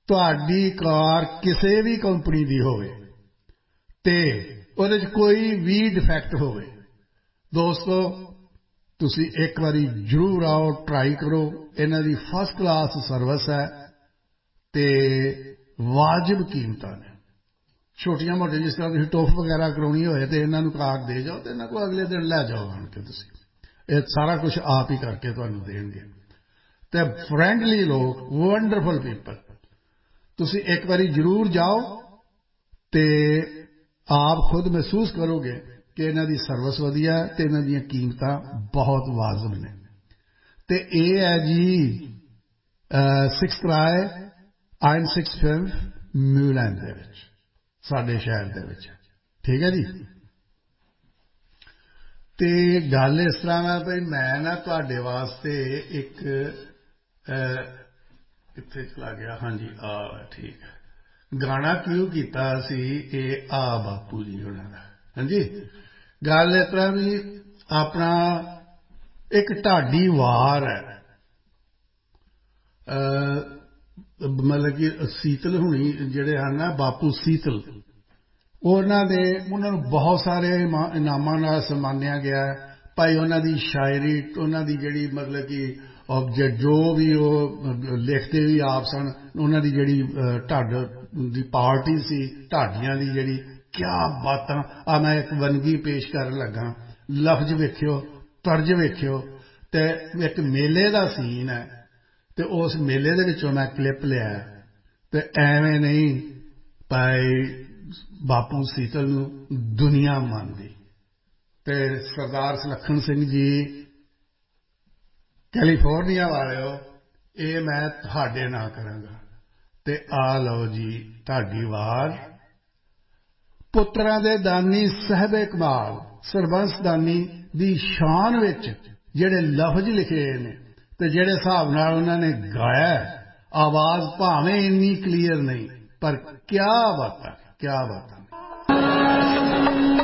ਤੁਹਾਡੀ ਕਾਰ ਕਿਸੇ ਵੀ ਕੰਪਨੀ ਦੀ ਹੋਵੇ ਤੇ ਉਹਦੇ 'ਚ ਕੋਈ ਵੀ ਡਿਫੈਕਟ ਹੋਵੇ, ਦੋਸਤੋ ਤੁਸੀਂ ਇੱਕ ਵਾਰੀ ਜ਼ਰੂਰ ਆਓ, ਟਰਾਈ ਕਰੋ। ਇਹਨਾਂ ਦੀ ਫਸਟ ਕਲਾਸ ਸਰਵਿਸ ਹੈ ਅਤੇ ਵਾਜਬ ਕੀਮਤਾਂ ਨੇ। ਛੋਟੀਆਂ ਮੋਟੀਆਂ ਜਿਸ ਤਰ੍ਹਾਂ ਤੁਸੀਂ ਟੋਫ ਵਗੈਰਾ ਕਰਾਉਣੀ ਹੋਏ ਤਾਂ ਇਹਨਾਂ ਨੂੰ ਕਾਰ ਦੇ ਜਾਓ ਅਤੇ ਇਹਨਾਂ ਕੋਲ ਅਗਲੇ ਦਿਨ ਲੈ ਜਾਓ ਆਣ ਕੇ। ਤੁਸੀਂ ਇਹ ਸਾਰਾ ਕੁਝ ਆਪ ਹੀ ਕਰਕੇ ਤੁਹਾਨੂੰ ਦੇਣਗੇ ਅਤੇ ਫਰੈਂਡਲੀ ਲੋਕ, ਵੰਡਰਫੁਲ ਪੀਪਲ। ਤੁਸੀਂ ਇੱਕ ਵਾਰੀ ਜ਼ਰੂਰ ਜਾਓ ਅਤੇ ਆਪ ਖੁਦ ਮਹਿਸੂਸ ਕਰੋਗੇ ਕਿ ਇਹਨਾਂ ਦੀ ਸਰਵਿਸ ਵਧੀਆ ਹੈ ਅਤੇ ਇਹਨਾਂ ਦੀਆਂ ਕੀਮਤਾਂ ਬਹੁਤ ਵਾਜਬ ਨੇ। ਅਤੇ ਇਹ ਹੈ ਜੀ 6th ਰਾਏ 165 ਮਿਊਲੈਂਡ ਦੇ ਵਿੱਚ, ਸਾਡੇ ਸ਼ਹਿਰ ਦੇ ਵਿੱਚ। ਠੀਕ ਹੈ ਜੀ। ਅਤੇ ਗੱਲ ਇਸ ਤਰ੍ਹਾਂ ਹੈ ਭਈ ਮੈਂ ਨਾ ਤੁਹਾਡੇ ਵਾਸਤੇ ਇੱਕ ਕਿੱਥੇ ਚਲਾ ਗਿਆ, ਹਾਂਜੀ ਠੀਕ ਹੈ, ਗਾਣਾ ਕਿਉਂ ਕੀਤਾ ਸੀ ਇਹ ਬਾਪੂ ਜੀ ਉਹਨਾਂ ਦਾ। ਹਾਂਜੀ, ਗੱਲ ਇਸ ਤਰ੍ਹਾਂ ਵੀ ਆਪਣਾ ਇੱਕ ਢਾਡੀ ਵਾਰ ਹੈ, ਮਤਲਬ ਕਿ ਸੀਤਲ ਹੁਣੀ ਜਿਹੜੇ ਹਨ ਨਾ, ਬਾਪੂ ਸੀਤਲ, ਉਹਨਾਂ ਨੂੰ ਬਹੁਤ ਸਾਰੇ ਇਨਾਮਾਂ ਨਾਲ ਸਨਮਾਨਿਆ ਗਿਆ। ਭਾਈ ਉਹਨਾਂ ਦੀ ਸ਼ਾਇਰੀ, ਉਹਨਾਂ ਦੀ ਜਿਹੜੀ ਮਤਲਬ ਕਿ ਆਬਜੈਕਟ ਜੋ ਵੀ ਉਹ ਲਿਖਦੇ ਵੀ ਆਪ ਸਨ, ਉਹਨਾਂ ਦੀ ਜਿਹੜੀ ਢੱਡ ਦੀ ਪਾਰਟੀ ਸੀ, ਢਾਡੀਆਂ ਦੀ ਜਿਹੜੀ, ਕਿਆ ਬਾਤਾਂ। ਮੈਂ ਇੱਕ ਵੰਨਗੀ ਪੇਸ਼ ਕਰਨ ਲੱਗਾ, ਲਫ਼ਜ਼ ਵੇਖਿਓ, ਤਰਜ ਵੇਖਿਓ। ਅਤੇ ਇੱਕ ਮੇਲੇ ਦਾ ਸੀਨ ਹੈ ਅਤੇ ਉਸ ਮੇਲੇ ਦੇ ਵਿੱਚੋਂ ਮੈਂ ਕਲਿੱਪ ਲਿਆ ਅਤੇ ਐਵੇਂ ਨਹੀਂ ਭਾਈ ਬਾਪੂ ਸੀਤਲ ਨੂੰ ਦੁਨੀਆ ਮੰਨਦੀ। ਅਤੇ ਸਰਦਾਰ ਸੁਲੱਖਣ ਸਿੰਘ ਜੀ ਕੈਲੀਫੋਰਨੀਆ ਵਾਲਿਓ, ਇਹ ਮੈਂ ਤੁਹਾਡੇ ਨਾਲ ਕਰਾਂਗਾ। ਅਤੇ ਆ ਲਓ ਜੀ ਢਾਡੀ ਵਾਰ। ਪੁੱਤਰਾਂ ਦੇ ਦਾਨੀ ਸਾਹਿਬ ਕਮਾਲ ਸਰਬੰਸ ਦਾਨੀ ਦੀ ਸ਼ਾਨ ਵਿੱਚ ਜਿਹੜੇ ਲਫ਼ਜ਼ ਲਿਖੇ ਨੇ ਅਤੇ ਜਿਹੜੇ ਹਿਸਾਬ ਨਾਲ ਉਹਨਾਂ ਨੇ ਗਾਇਆ, ਆਵਾਜ਼ ਭਾਵੇਂ ਇੰਨੀ ਕਲੀਅਰ ਨਹੀਂ, ਪਰ ਕਿਆ ਬਾਤਾਂ, ਕਿਆ ਬਾਤਾਂ।